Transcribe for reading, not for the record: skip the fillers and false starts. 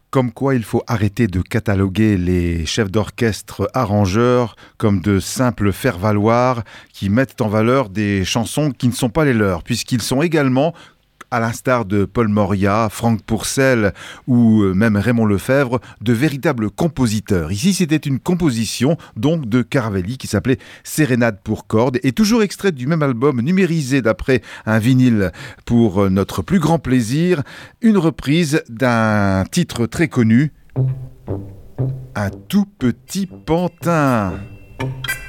Comme quoi il faut arrêter de cataloguer les chefs d'orchestre arrangeurs comme de simples faire-valoir qui mettent en valeur des chansons qui ne sont pas les leurs, puisqu'ils sont également, à l'instar de Paul Moria, Franck Pourcel ou même Raymond Lefebvre, de véritables compositeurs. Ici, c'était une composition donc de Caravelli qui s'appelait Sérénade pour cordes et toujours extraite du même album, numérisé d'après un vinyle pour notre plus grand plaisir, une reprise d'un titre très connu, Un tout petit pantin.